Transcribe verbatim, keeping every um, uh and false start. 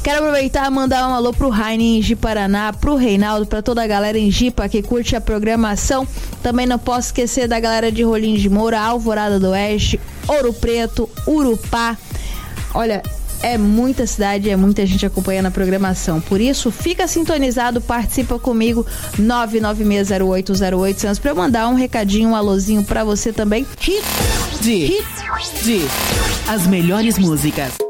Quero aproveitar e mandar um alô pro Raine em Ji-Paraná, pro Reinaldo, pra toda a galera em Jipa que curte a programação. Também não posso esquecer da galera de Rolim de Moura, Alvorada do Oeste, Ouro Preto, Urupá. Olha, é muita cidade, é muita gente acompanhando a programação. Por isso, fica sintonizado, participa comigo, nove nove seis zero oito zero oito zero zero pra eu mandar um recadinho, um alôzinho pra você também. Hit de, hit de, as melhores músicas.